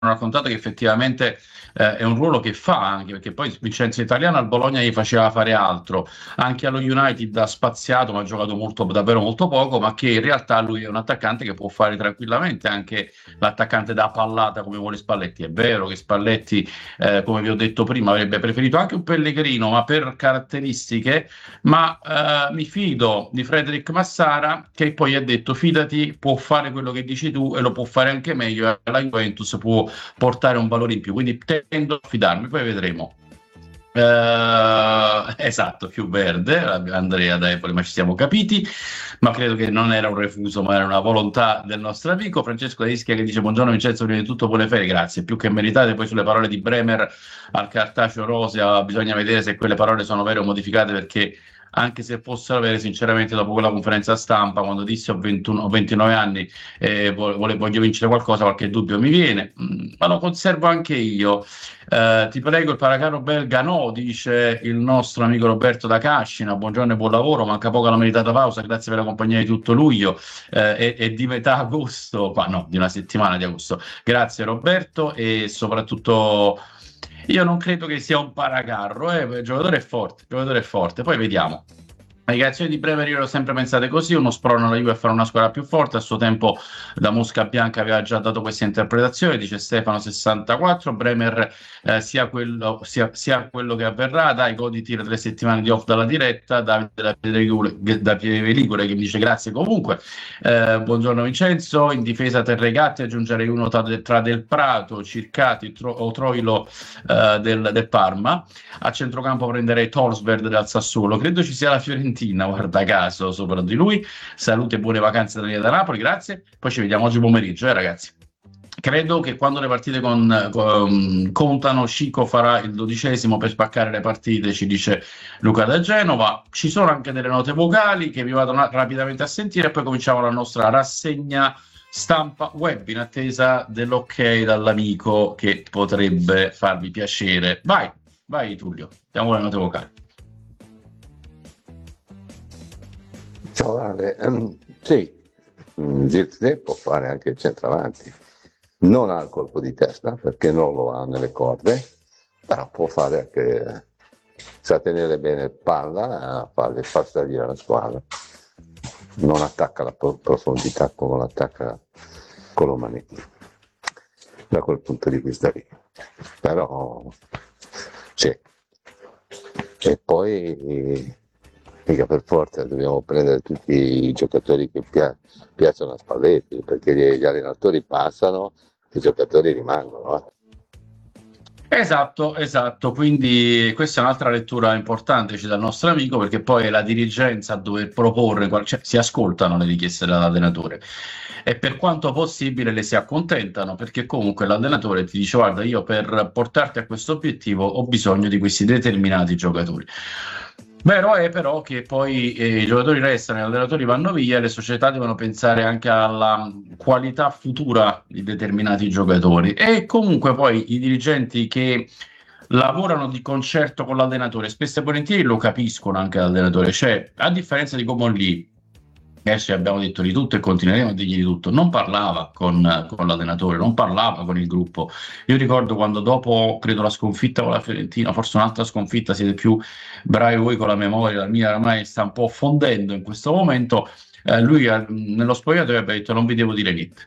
raccontato che effettivamente è un ruolo che fa, anche perché poi Vincenzo Italiano al Bologna gli faceva fare altro, anche allo United ha spaziato, ma ha giocato molto, davvero molto poco, ma che in realtà lui è un attaccante che può fare tranquillamente anche l'attaccante da pallata come vuole Spalletti. È vero che Spalletti, come vi ho detto prima, avrebbe preferito anche un Pellegrino, ma per caratteristiche, ma mi fido di Frederic Massara, che poi ha detto fidati, può fare quello che dici tu e lo può fare anche meglio, e la Juventus può portare un valore in più, quindi tendo a fidarmi, poi vedremo. Esatto, più verde, Andrea da Empoli, ma ci siamo capiti, ma credo che non era un refuso, ma era una volontà del nostro amico Francesco da Ischia che dice buongiorno Vincenzo, prima di tutto buone ferie, grazie, più che meritate. Poi sulle parole di Bremer al cartaceo rosea bisogna vedere se quelle parole sono vere o modificate, perché anche se fossero vere, sinceramente dopo quella conferenza stampa, quando disse ho 21, ho 29 anni e voglio vincere qualcosa, qualche dubbio mi viene, ma lo conservo anche io. Ti prego, il paracaro belga no, dice il nostro amico Roberto da Cascina. Buongiorno e buon lavoro, manca poco alla meritata pausa, grazie per la compagnia di tutto luglio e di metà agosto, ma no, di una settimana di agosto. Grazie Roberto e soprattutto io non credo che sia un paracarro, il giocatore è forte, il giocatore è forte, poi vediamo. Le creazioni di Bremer io le ho sempre pensate così, uno sprona la Juve a fare una squadra più forte, a suo tempo da Mosca Bianca aveva già dato questa interpretazione, dice Stefano 64, Bremer sia quello che avverrà, dai goditi le 3 settimane di off dalla diretta, da Pieve Ligure che mi dice grazie comunque, buongiorno Vincenzo, in difesa Terregatti aggiungerei uno tra Del Prato, Circati o Troilo del Parma, a centrocampo prenderei Torsberg dal Sassuolo, credo ci sia la Fiorentina, guarda caso, sopra di lui. Salute e buone vacanze da Napoli, grazie. Poi ci vediamo oggi pomeriggio, ragazzi. Credo che quando le partite contano, Chico farà il 12° per spaccare le partite, ci dice Luca da Genova. Ci sono anche delle note vocali che vi vado rapidamente a sentire e poi cominciamo la nostra rassegna stampa web in attesa dell'ok dall'amico che potrebbe farvi piacere. Vai Tullio, diamo le note vocali. Ciao Ale, sì, Zirkzee può fare anche il centravanti, non ha il colpo di testa perché non lo ha nelle corde, però può fare anche, sa tenere bene palla, far salire la squadra, non attacca la profondità come l'attacca Colomani, da quel punto di vista lì, però sì, e poi mica per forza dobbiamo prendere tutti i giocatori che piacciono a Spalletti, perché gli allenatori passano e i giocatori rimangono. Esatto, quindi questa è un'altra lettura importante dal nostro amico, perché poi è la dirigenza a dover proporre, cioè si ascoltano le richieste dell'allenatore e per quanto possibile le si accontentano, perché comunque l'allenatore ti dice guarda, io per portarti a questo obiettivo ho bisogno di questi determinati giocatori. Vero è però che poi i giocatori restano, gli allenatori vanno via, e le società devono pensare anche alla qualità futura di determinati giocatori e comunque poi i dirigenti che lavorano di concerto con l'allenatore spesso e volentieri lo capiscono anche l'allenatore, cioè a differenza di Comolli, adesso abbiamo detto di tutto e continueremo a dirgli di tutto, non parlava con l'allenatore, non parlava con il gruppo. Io ricordo quando dopo, credo la sconfitta con la Fiorentina, forse un'altra sconfitta, siete più bravi voi con la memoria, la mia ormai sta un po' fondendo in questo momento, lui nello spogliatoio aveva detto non vi devo dire niente.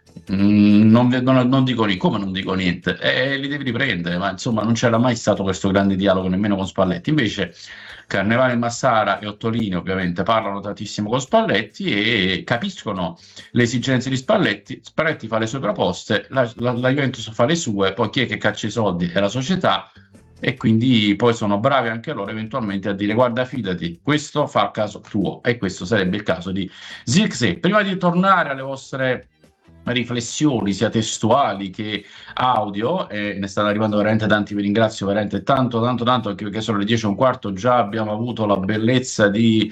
Non dico niente, come non dico niente? Li devi riprendere, ma insomma non c'era mai stato questo grande dialogo nemmeno con Spalletti. Invece Carnevale, Massara e Ottolini ovviamente parlano tantissimo con Spalletti e capiscono le esigenze di Spalletti. Spalletti fa le sue proposte, la Juventus fa le sue, poi chi è che caccia i soldi è la società e quindi poi sono bravi anche loro eventualmente a dire guarda fidati, questo fa il caso tuo e questo sarebbe il caso di Zirkzee. Prima di tornare alle vostre riflessioni sia testuali che audio, e ne stanno arrivando veramente tanti, vi ringrazio veramente tanto anche perché sono le 10:15, già abbiamo avuto la bellezza di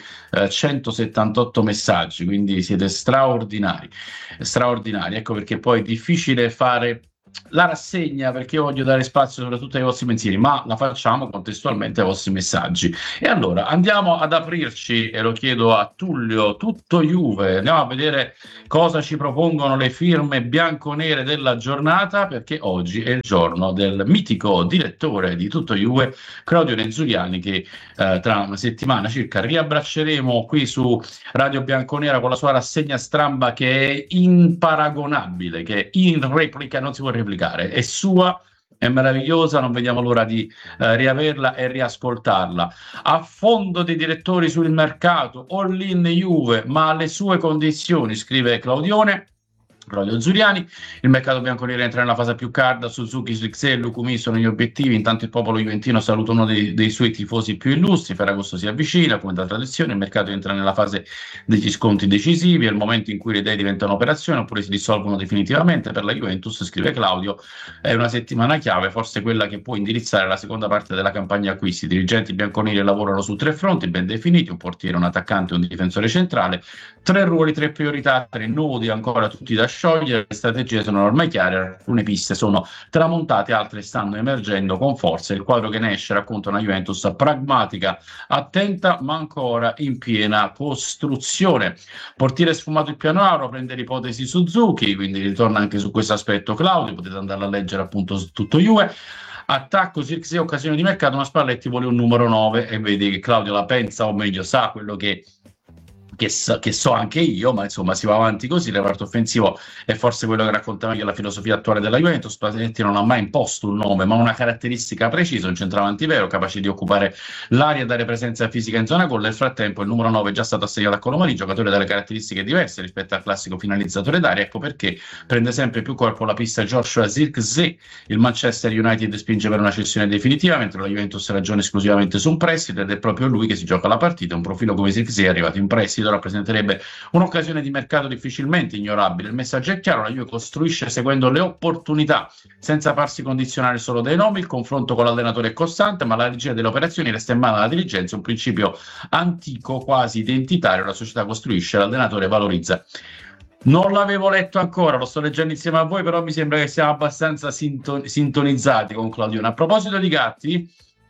178 messaggi, quindi siete straordinari, ecco perché poi è difficile fare la rassegna, perché io voglio dare spazio soprattutto ai vostri pensieri, ma la facciamo contestualmente ai vostri messaggi. E allora andiamo ad aprirci, e lo chiedo a Tullio, tutto Juve, andiamo a vedere cosa ci propongono le firme bianconere della giornata, perché oggi è il giorno del mitico direttore di tutto Juve, Claudio Nenzuriani, che tra una settimana circa riabbracceremo qui su Radio Bianconera con la sua rassegna stramba, che è imparagonabile, che è in replica, non si può replicare, è sua, è meravigliosa, non vediamo l'ora di riaverla e riascoltarla. A fondo dei direttori sul mercato, all-in Juve, ma alle sue condizioni, scrive Claudio Zuriani. Il mercato bianconero entra nella fase più calda. Suzuki, Srixel, Lukumi sono gli obiettivi. Intanto il popolo juventino saluta uno dei suoi tifosi più illustri. Ferragosto si avvicina, come da tradizione. Il mercato entra nella fase degli sconti decisivi. È il momento in cui le idee diventano operazione oppure si dissolvono definitivamente. Per la Juventus, scrive Claudio, è una settimana chiave, forse quella che può indirizzare la seconda parte della campagna acquisti. I dirigenti bianconeri lavorano su 3 fronti ben definiti: un portiere, un attaccante e un difensore centrale. 3 ruoli, 3 priorità, 3 nodi ancora tutti da sciogliere. Le strategie sono ormai chiare, alcune piste sono tramontate, altre stanno emergendo con forza. Il quadro che ne esce racconta una Juventus pragmatica, attenta, ma ancora in piena costruzione. Portiere sfumato il piano auro, prende l'ipotesi Suzuki, quindi ritorna anche su questo aspetto Claudio, potete andare a leggere appunto su tutto Juve. Attacco, Sirkzee, occasione di mercato, ma Spalletti vuole un numero 9 e vedi che Claudio la pensa, o meglio sa quello che so anche io, ma insomma si va avanti così. Il reparto offensivo è forse quello che racconta meglio la filosofia attuale della Juventus. Spalletti non ha mai imposto un nome, ma una caratteristica precisa, un centravanti vero, capace di occupare l'area e dare presenza fisica in zona gol. Nel frattempo il numero 9 è già stato assegnato a Colomani, giocatore dalle caratteristiche diverse rispetto al classico finalizzatore d'aria. Ecco perché prende sempre più corpo la pista Joshua Zirkzee. Il Manchester United spinge per una cessione definitiva, mentre la Juventus ragiona esclusivamente su un prestito, ed è proprio lui che si gioca la partita. Un profilo come Zirkzee, arrivato in prestito, rappresenterebbe un'occasione di mercato difficilmente ignorabile. Il messaggio è chiaro: la Juve costruisce seguendo le opportunità, senza farsi condizionare solo dai nomi. Il confronto con l'allenatore è costante, ma la regia delle operazioni resta in mano alla dirigenza, un principio antico, quasi identitario. La società costruisce, l'allenatore valorizza. Non l'avevo letto ancora, lo sto leggendo insieme a voi, però mi sembra che siamo abbastanza sintonizzati con Claudio. A proposito di Gatti,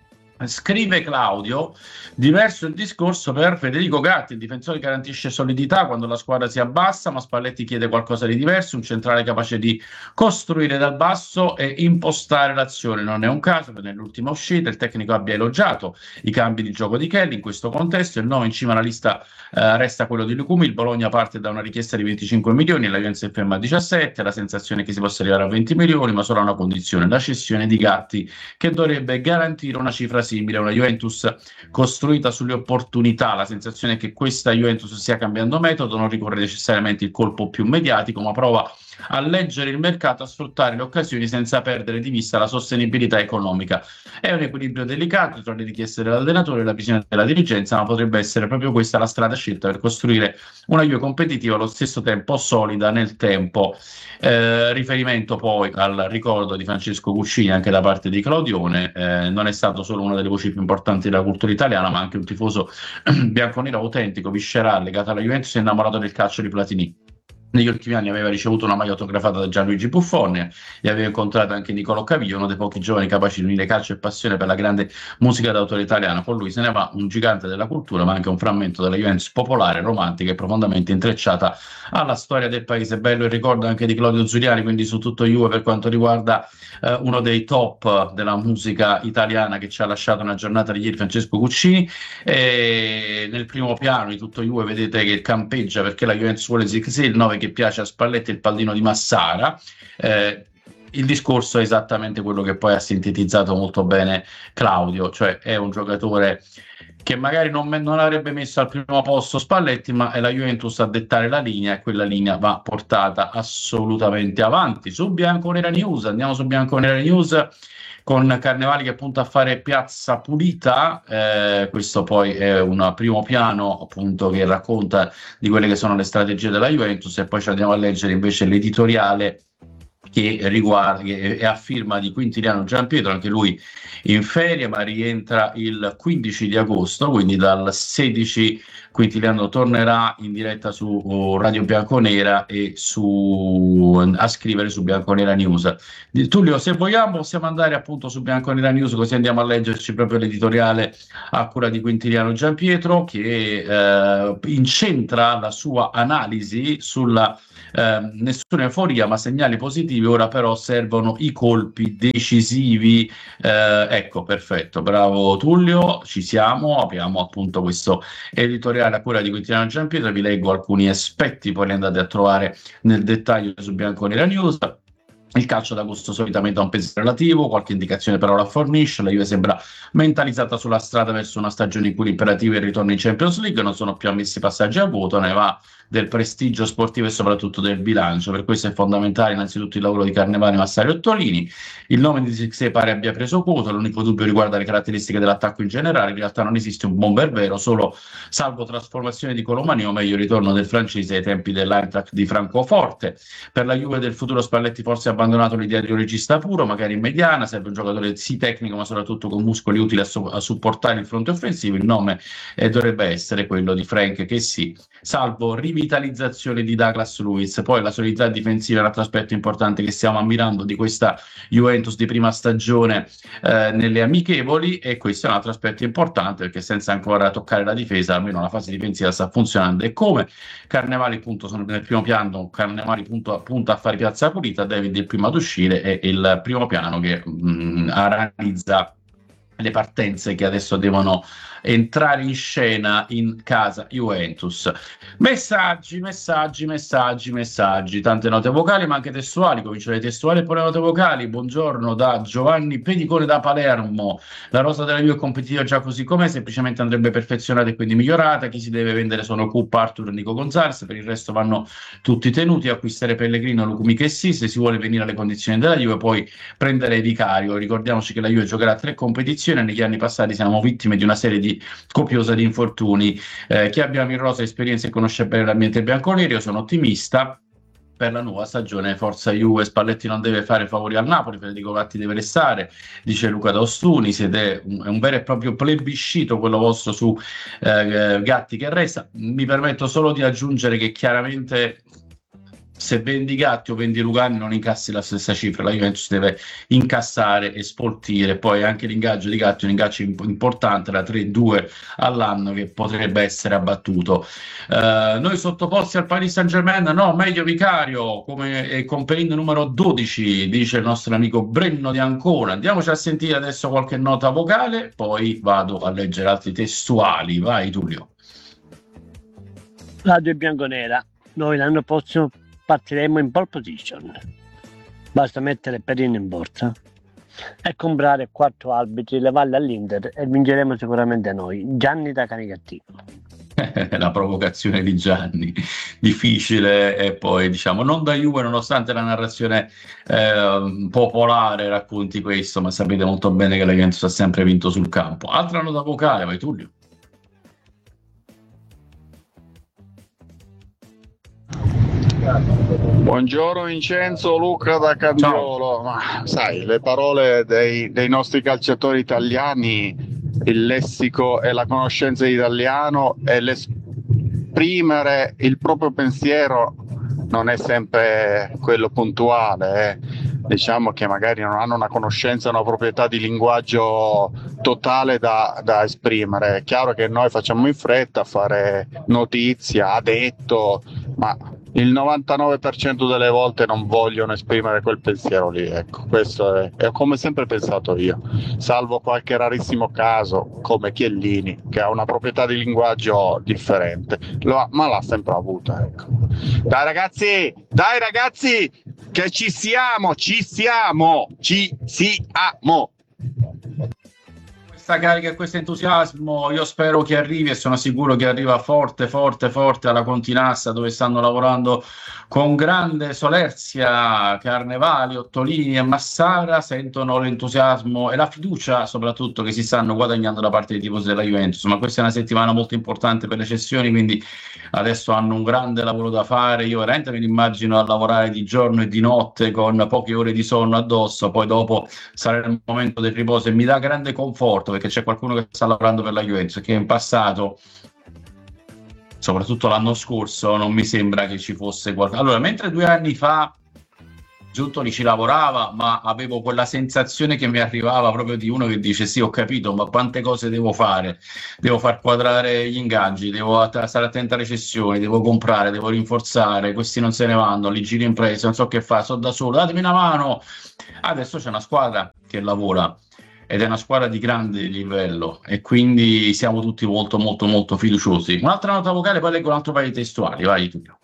scrive Claudio, diverso il discorso per Federico Gatti. Il difensore garantisce solidità quando la squadra si abbassa, ma Spalletti chiede qualcosa di diverso, un centrale capace di costruire dal basso e impostare l'azione. Non è un caso che nell'ultima uscita il tecnico abbia elogiato i cambi di gioco di Kelly. In questo contesto il 9 in cima alla lista resta quello di Lukumi. Il Bologna parte da una richiesta di 25 milioni, la Juventus è ferma a 17, la sensazione è che si possa arrivare a 20 milioni, ma solo a una condizione: la cessione di Gatti, che dovrebbe garantire una cifra simile. Una Juventus costruita sulle opportunità. La sensazione è che questa Juventus stia cambiando metodo, non ricorre necessariamente il colpo più mediatico, ma prova a leggere il mercato, a sfruttare le occasioni senza perdere di vista la sostenibilità economica. È un equilibrio delicato tra le richieste dell'allenatore e la visione della dirigenza, ma potrebbe essere proprio questa la strada scelta per costruire una Juve competitiva, allo stesso tempo solida nel tempo. Riferimento poi al ricordo di Francesco Cuscini anche da parte di Claudione. Non è stato solo una delle voci più importanti della cultura italiana, ma anche un tifoso bianconero autentico, viscerale, legato alla Juventus e innamorato del calcio di Platini. Negli ultimi anni aveva ricevuto una maglia autografata da Gianluigi Buffon e aveva incontrato anche Niccolò Caviglio, uno dei pochi giovani capaci di unire calcio e passione per la grande musica d'autore italiana. Con lui se ne va un gigante della cultura, ma anche un frammento della Juventus popolare, romantica e profondamente intrecciata alla storia del paese. Bello il ricordo anche di Claudio Zuriani, quindi su tutto Juve, per quanto riguarda uno dei top della musica italiana che ci ha lasciato una giornata di ieri, Francesco Guccini. E nel primo piano di tutto Juve vedete che campeggia, perché la Juventus vuole Zirkzee, il 9 che piace a Spalletti, il pallino di Massara. Il discorso è esattamente quello che poi ha sintetizzato molto bene Claudio, cioè è un giocatore che magari non avrebbe messo al primo posto Spalletti, ma è la Juventus a dettare la linea, e quella linea va portata assolutamente avanti. Su Bianconera News, andiamo su Bianconera News con Carnevali che punta a fare piazza pulita. Questo poi è un primo piano appunto che racconta di quelle che sono le strategie della Juventus, e poi ci andiamo a leggere invece l'editoriale che riguarda, che è a firma di Quintiliano Gianpietro, anche lui in ferie, ma rientra il 15 di agosto, quindi dal 16 Quintiliano tornerà in diretta su Radio Bianconera e a scrivere su Bianconera News. Tullio, se vogliamo possiamo andare appunto su Bianconera News, così andiamo a leggerci proprio l'editoriale a cura di Quintiliano Giampietro, che incentra la sua analisi sulla nessuna euforia ma segnali positivi. Ora però servono i colpi decisivi. Ecco, perfetto, bravo Tullio, ci siamo, apriamo appunto questo editoriale a cura di Quintiliano Giampietro, vi leggo alcuni aspetti, poi li andate a trovare nel dettaglio su Bianconera News. Il calcio d'agosto solitamente ha un peso relativo, qualche indicazione però la fornisce. La Juve sembra mentalizzata sulla strada verso una stagione in cui l'imperativo è il ritorno in Champions League, non sono più ammessi passaggi a vuoto, ne va del prestigio sportivo e soprattutto del bilancio. Per questo è fondamentale innanzitutto il lavoro di Carnevale, Massari e Ottolini. Il nome di Zirkzee pare abbia preso quota, l'unico dubbio riguarda le caratteristiche dell'attacco in generale. In realtà non esiste un bomber vero, salvo trasformazione di Colomani, o meglio il ritorno del francese ai tempi dell'Eintracht di Francoforte. Per la Juve del futuro Spalletti forse ha abbandonato l'idea di un regista puro, magari in mediana, serve un giocatore sì tecnico ma soprattutto con muscoli utili a supportare il fronte offensivo. Il nome dovrebbe essere quello di Frank Kessie, salvo rivitalizzazione di Douglas Luiz. Poi la solidità difensiva è un altro aspetto importante che stiamo ammirando di questa Juventus di prima stagione nelle amichevoli, e questo è un altro aspetto importante perché senza ancora toccare la difesa almeno la fase difensiva sta funzionando. E come Carnevali appunto sono nel primo piano, Carnevali punta a fare piazza pulita, David il primo ad uscire, è il primo piano che analizza le partenze che adesso devono entrare in scena in casa Juventus. Messaggi, tante note vocali ma anche testuali. Comincio dai testuali e poi le note vocali. Buongiorno da Giovanni Pedicone da Palermo. La rosa della Juve è competitiva già così com'è, semplicemente andrebbe perfezionata e quindi migliorata. Chi si deve vendere sono Cup, Arthur e Nico Gonzalez, per il resto vanno tutti tenuti. Acquistare Pellegrino, Lucumi che sì, se si vuole venire alle condizioni della Juve poi prendere Vicario. Ricordiamoci che la Juve giocherà 3 competizioni, negli anni passati siamo vittime di una serie copiosa di infortuni. Chi abbiamo in rosa esperienza e conosce bene l'ambiente bianconero, io sono ottimista per la nuova stagione. Forza Juve, Spalletti non deve fare favori al Napoli, Federico Gatti deve restare, dice Luca D'Ostuni. È un vero e proprio plebiscito quello vostro su Gatti che resta. Mi permetto solo di aggiungere che chiaramente se vendi Gatti o vendi Lugani non incassi la stessa cifra, la Juventus deve incassare e spoltire. Poi anche l'ingaggio di Gatti è un ingaggio importante da 3-2 all'anno che potrebbe essere abbattuto. Noi sottoposti al Paris Saint-Germain, no, meglio Vicario come compagno numero 12, dice il nostro amico Brenno di Ancona. Andiamoci a sentire adesso qualche nota vocale, poi vado a leggere altri testuali. Vai Tullio. Radio Bianconera, noi l'anno prossimo partiremo in pole position, basta mettere Perin in borsa e comprare 4 arbitri, levarli all'Inter e vinceremo sicuramente noi. Gianni da Canicattino. La provocazione di Gianni, difficile, e poi diciamo non da Juve, nonostante la narrazione popolare racconti questo, ma sapete molto bene che la Juventus ha sempre vinto sul campo. Altra nota vocale, vai Tullio. Buongiorno Vincenzo, Luca da Candiolo. Ma sai, le parole dei nostri calciatori italiani, il lessico e la conoscenza di italiano e l'esprimere il proprio pensiero non è sempre quello puntuale. Diciamo che magari non hanno una conoscenza, una proprietà di linguaggio totale da esprimere. È chiaro che noi facciamo in fretta a fare notizia, ha detto, ma il 99% delle volte non vogliono esprimere quel pensiero lì, ecco, questo è come sempre pensato io, salvo qualche rarissimo caso come Chiellini che ha una proprietà di linguaggio differente, ma l'ha sempre avuta, ecco. Dai ragazzi, che ci siamo. Questa carica e questo entusiasmo io spero che arrivi, e sono sicuro che arriva forte alla Continassa, dove stanno lavorando con grande solerzia Carnevali, Ottolini e Massara. Sentono l'entusiasmo e la fiducia soprattutto che si stanno guadagnando da parte dei tifosi della Juventus, ma questa è una settimana molto importante per le cessioni, quindi adesso hanno un grande lavoro da fare. Io veramente me li immagino a lavorare di giorno e di notte con poche ore di sonno addosso, poi dopo sarà il momento del riposo, e mi dà grande conforto perché c'è qualcuno che sta lavorando per la Juventus, che in passato soprattutto l'anno scorso, non mi sembra che ci fosse qualcosa. Allora, mentre 2 anni fa Giuntoli ci lavorava, ma avevo quella sensazione che mi arrivava proprio di uno che dice: sì, ho capito, ma quante cose devo fare? Devo far quadrare gli ingaggi, devo stare attento alle cessioni, devo comprare, devo rinforzare, questi non se ne vanno, li giro in presa, non so che fare, sono da solo, datemi una mano. Adesso c'è una squadra che lavora ed è una squadra di grande livello e quindi siamo tutti molto molto molto fiduciosi. Un'altra nota vocale, poi leggo un altro paio di testuali, vai Tullio.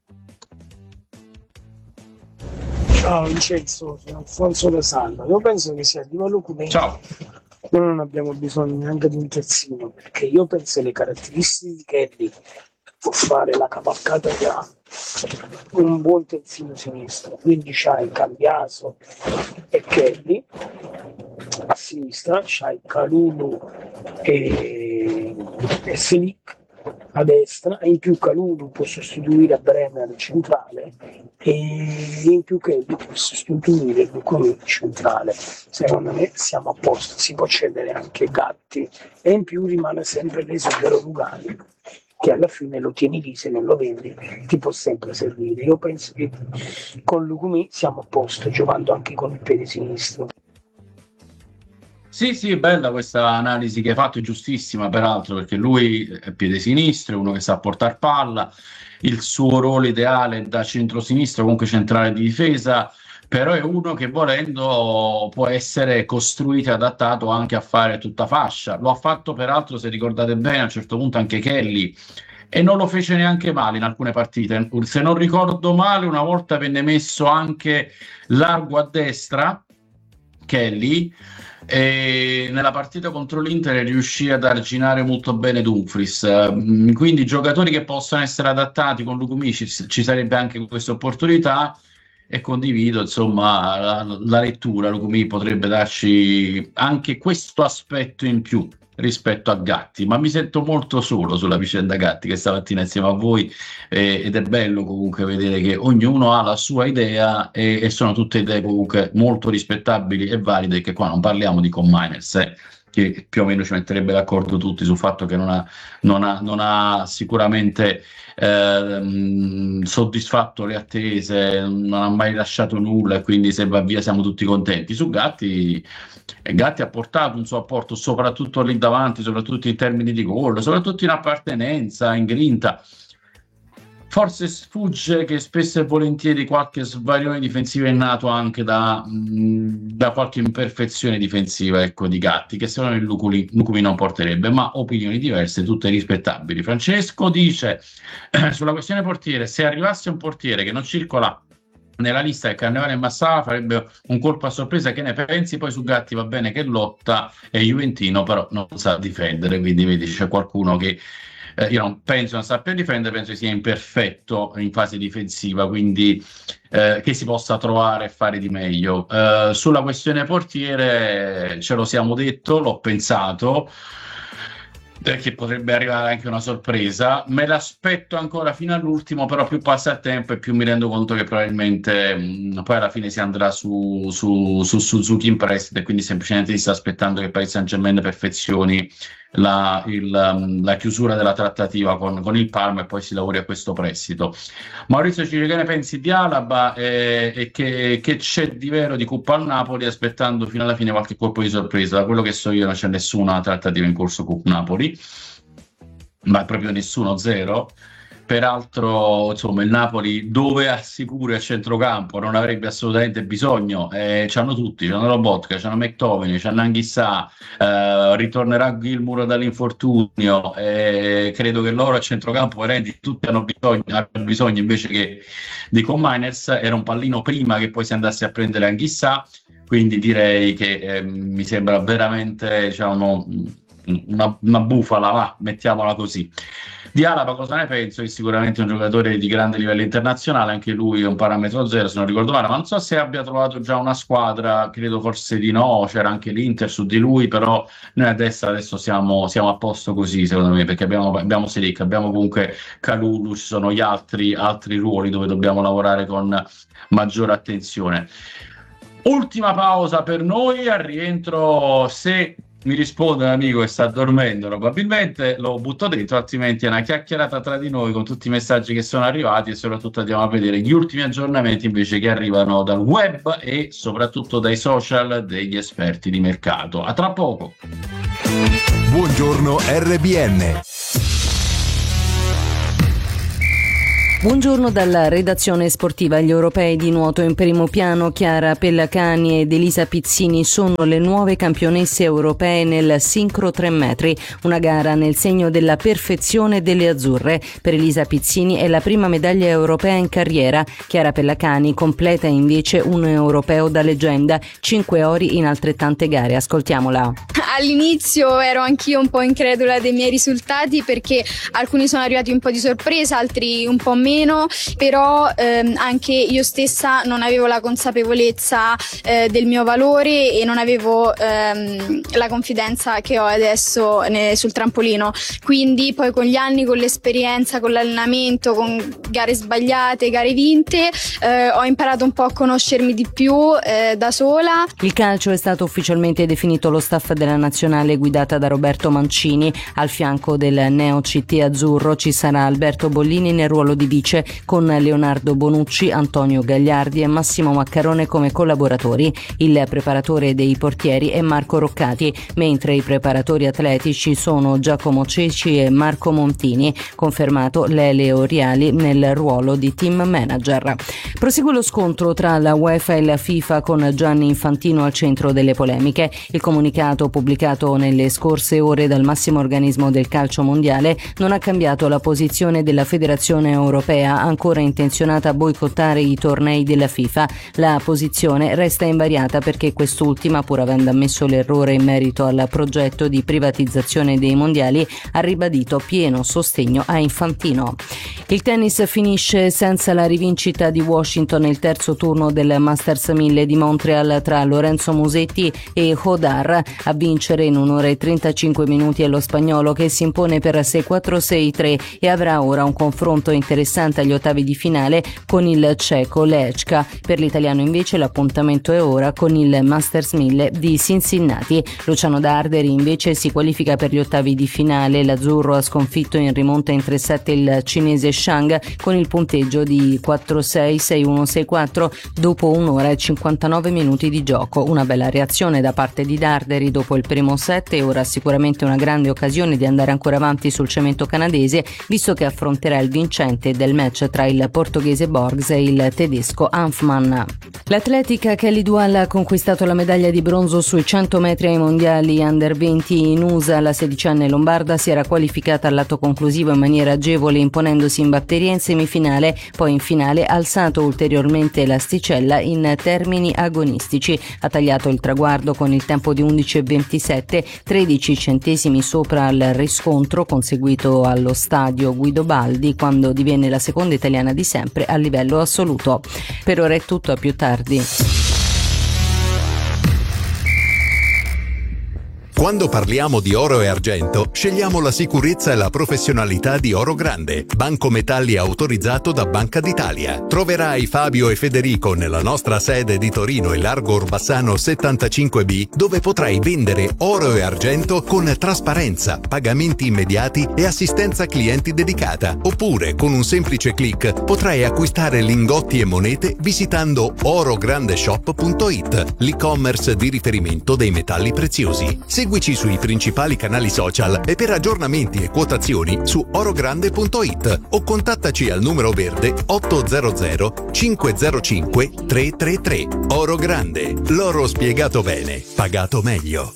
Ciao Vincenzo, sono Alfonso da Salva. Io penso che sia di livello Cumeni. Ciao. Noi non abbiamo bisogno neanche di un terzino, perché io penso le caratteristiche di Kelly può fare la cavalcata che ha un buon terzino sinistro. Quindi c'hai Cambiaso e Kelly, a sinistra c'hai Kalulu e Selic, a destra, e in più Kalulu può sostituire Bremer centrale e in più Kelly può sostituire Lukovic centrale. Secondo me siamo a posto, si può cedere anche Gatti e in più rimane sempre l'esubero Lugani, che alla fine lo tieni lì, se non lo vendi ti può sempre servire. Io penso che con Lukumi siamo a posto, giocando anche con il piede sinistro. Sì, sì, è bella questa analisi che hai fatto, è giustissima peraltro, perché lui è piede sinistro, è uno che sa portare palla, il suo ruolo ideale è da centro-sinistro, comunque centrale di difesa, però è uno che volendo può essere costruito e adattato anche a fare tutta fascia. Lo ha fatto peraltro, se ricordate bene, a un certo punto anche Kelly, e non lo fece neanche male in alcune partite. Se non ricordo male, una volta venne messo anche largo a destra, Kelly, e nella partita contro l'Inter riuscì ad arginare molto bene Dumfries. Quindi giocatori che possono essere adattati con Lukumi ci sarebbe anche questa opportunità, e condivido insomma la lettura. Lukumi potrebbe darci anche questo aspetto in più rispetto a Gatti, ma mi sento molto solo sulla vicenda Gatti che stamattina insieme a voi, ed è bello comunque vedere che ognuno ha la sua idea e sono tutte idee comunque molto rispettabili e valide, che qua non parliamo di Cominers, che più o meno ci metterebbe d'accordo tutti sul fatto che non ha sicuramente soddisfatto le attese, non ha mai lasciato nulla e quindi se va via siamo tutti contenti. Su Gatti ha portato un suo apporto soprattutto lì davanti, soprattutto in termini di gol, soprattutto in appartenenza, in grinta. Forse sfugge che spesso e volentieri qualche svarione difensivo è nato anche da qualche imperfezione difensiva, ecco, di Gatti, che secondo me Lukumi non porterebbe, ma opinioni diverse, tutte rispettabili. Francesco dice sulla questione portiere: se arrivasse un portiere che non circola nella lista del Carnevale e Massala farebbe un colpo a sorpresa, che ne pensi? Poi su Gatti va bene che lotta, è juventino però non sa difendere, quindi vedi c'è qualcuno che io non penso non sappia difendere, penso che sia imperfetto in fase difensiva, quindi che si possa trovare e fare di meglio. Sulla questione portiere ce lo siamo detto, l'ho pensato, che potrebbe arrivare anche una sorpresa. Me l'aspetto ancora fino all'ultimo, però più passa il tempo e più mi rendo conto che probabilmente poi alla fine si andrà su Suzuki in prestito, e quindi semplicemente si sta aspettando che Paris Saint-Germain perfezioni la chiusura della trattativa con il Parma e poi si lavori a questo prestito. Maurizio ci dice: che ne pensi di Alaba e che c'è di vero di Cuppa al Napoli, aspettando fino alla fine qualche colpo di sorpresa? Da quello che so io non c'è nessuna trattativa in corso con Napoli, ma proprio nessuno, zero. Peraltro, insomma, il Napoli, dove assicura a centrocampo, non avrebbe assolutamente bisogno. C'hanno tutti, c'hanno Lobotka, c'hanno McTominay, c'hanno Anghissà, ritornerà Gilmour dall'infortunio. Credo che loro a centrocampo veramente tutti hanno bisogno invece che di Cominers. Era un pallino prima che poi si andasse a prendere Anghissà, quindi direi che mi sembra veramente, diciamo, una bufala, va, mettiamola così. Di Alaba cosa ne penso? Che sicuramente è un giocatore di grande livello internazionale, anche lui è un parametro zero se non ricordo male, ma non so se abbia trovato già una squadra, credo forse di no, c'era anche l'Inter su di lui, però noi a destra adesso siamo a posto così secondo me, perché abbiamo Selic, abbiamo comunque Kalulu, ci sono gli altri ruoli dove dobbiamo lavorare con maggiore attenzione. Ultima pausa per noi, al rientro, se mi risponde un amico che sta dormendo, probabilmente lo butto dentro, altrimenti è una chiacchierata tra di noi con tutti i messaggi che sono arrivati e soprattutto andiamo a vedere gli ultimi aggiornamenti invece che arrivano dal web e soprattutto dai social degli esperti di mercato. A tra poco. Buongiorno RBN. Buongiorno dalla redazione sportiva. Gli europei di nuoto in primo piano. Chiara Pellacani ed Elisa Pizzini sono le nuove campionesse europee nel sincro 3 metri, una gara nel segno della perfezione delle azzurre. Per Elisa Pizzini è la prima medaglia europea in carriera. Chiara Pellacani completa invece un europeo da leggenda, 5 ori in altrettante gare. Ascoltiamola. All'inizio ero anch'io un po' incredula dei miei risultati, perché alcuni sono arrivati un po' di sorpresa, altri un po' meno, però anche io stessa non avevo la consapevolezza del mio valore e non avevo la confidenza che ho adesso sul trampolino. Quindi poi con gli anni, con l'esperienza, con l'allenamento, con gare sbagliate, gare vinte, ho imparato un po' a conoscermi di più da sola. Il calcio è stato ufficialmente definito lo staff della nazionale guidata da Roberto Mancini. Al fianco del neo CT azzurro ci sarà Alberto Bollini nel ruolo di vice, con Leonardo Bonucci, Antonio Gagliardi e Massimo Maccarone come collaboratori. Il preparatore dei portieri è Marco Roccati, mentre i preparatori atletici sono Giacomo Ceci e Marco Montini. Confermato Lele Oriali nel ruolo di team manager. Prosegue lo scontro tra la UEFA e la FIFA, con Gianni Infantino al centro delle polemiche. Il comunicato pubblicato nelle scorse ore dal massimo organismo del calcio mondiale non ha cambiato la posizione della Federazione Europea, ancora intenzionata a boicottare i tornei della FIFA. La posizione resta invariata perché quest'ultima, pur avendo ammesso l'errore in merito al progetto di privatizzazione dei mondiali, ha ribadito pieno sostegno a Infantino. Il tennis finisce senza la rivincita di Washington il terzo turno del Masters 1000 di Montreal tra Lorenzo Musetti e Hodar. A vincere in 1 ora e 35 minuti è lo spagnolo, che si impone per 6-4, 6-3 e avrà ora un confronto interessante agli ottavi di finale con il ceco Lechka. Per l'italiano invece l'appuntamento è ora con il Masters 1000 di Cincinnati. Luciano Darderi invece si qualifica per gli ottavi di finale. L'azzurro ha sconfitto in rimonta in 3-7 il cinese Shang con il punteggio di 4-6, 6-1, 6-4 dopo 1 ora e 59 minuti di gioco. Una bella reazione da parte di Darderi dopo il primo set e ora sicuramente una grande occasione di andare ancora avanti sul cemento canadese, visto che affronterà il vincente del match tra il portoghese Borgs e il tedesco Hanfmann. L'atletica Kelly Dual ha conquistato la medaglia di bronzo sui 100 metri ai mondiali under 20 in USA. La 16enne lombarda si era qualificata al lato conclusivo in maniera agevole, imponendosi in batteria in semifinale, poi in finale ha alzato ulteriormente l'asticella in termini agonistici. Ha tagliato il traguardo con il tempo di 11,27, 13 centesimi sopra il riscontro conseguito allo stadio Guido Baldi, quando divenne la seconda italiana di sempre a livello assoluto. Per ora è tutto, a più tardi. Quando parliamo di oro e argento, scegliamo la sicurezza e la professionalità di Oro Grande, banco metalli autorizzato da Banca d'Italia. Troverai Fabio e Federico nella nostra sede di Torino e Largo Orbassano 75B, dove potrai vendere oro e argento con trasparenza, pagamenti immediati e assistenza clienti dedicata. Oppure, con un semplice click, potrai acquistare lingotti e monete visitando orograndeshop.it, l'e-commerce di riferimento dei metalli preziosi. Seguici sui principali canali social e per aggiornamenti e quotazioni su orogrande.it o contattaci al numero verde 800 505 333. Oro Grande, l'oro spiegato bene, pagato meglio.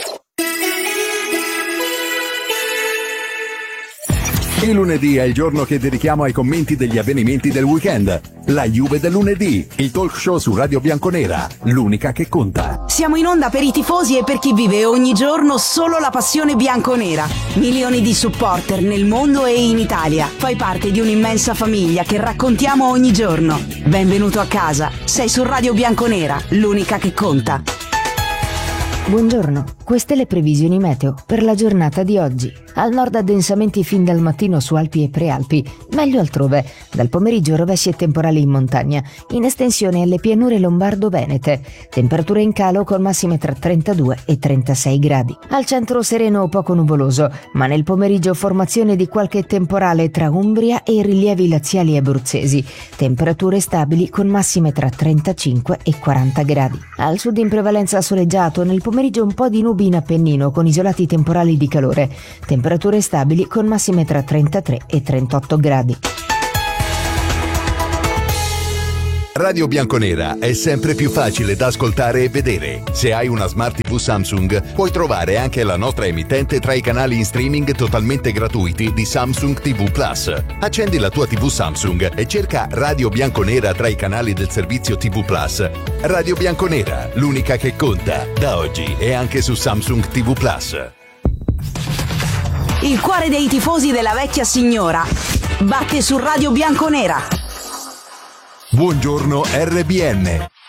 Il lunedì è il giorno che dedichiamo ai commenti degli avvenimenti del weekend. La Juve del lunedì, il talk show su Radio Bianconera, l'unica che conta. Siamo in onda per i tifosi e per chi vive ogni giorno solo la passione bianconera. Milioni di supporter nel mondo e in Italia. Fai parte di un'immensa famiglia che raccontiamo ogni giorno. Benvenuto a casa. Sei su Radio Bianconera, l'unica che conta. Buongiorno, queste le previsioni meteo per la giornata di oggi. Al nord addensamenti fin dal mattino su Alpi e Prealpi, meglio altrove. Dal pomeriggio rovesci e temporali in montagna, in estensione alle pianure lombardo-venete. Temperature in calo con massime tra 32 e 36 gradi. Al centro sereno o poco nuvoloso, ma nel pomeriggio formazione di qualche temporale tra Umbria e i rilievi laziali abruzzesi. Temperature stabili con massime tra 35 e 40 gradi. Al sud in prevalenza soleggiato, nel pomeriggio un po' di nubi in Appennino con isolati temporali di calore. Temperature stabili con massime tra 33 e 38 gradi. Radio Bianconera è sempre più facile da ascoltare e vedere. Se hai una Smart TV Samsung, puoi trovare anche la nostra emittente tra i canali in streaming totalmente gratuiti di Samsung TV Plus. Accendi la tua TV Samsung e cerca Radio Bianconera tra i canali del servizio TV Plus. Radio Bianconera, l'unica che conta. Da oggi è anche su Samsung TV Plus. Il cuore dei tifosi della vecchia signora batte su Radio Bianconera. Buongiorno RBN.